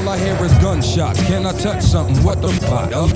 All I hear is gunshots. Can I touch something? What the fuck?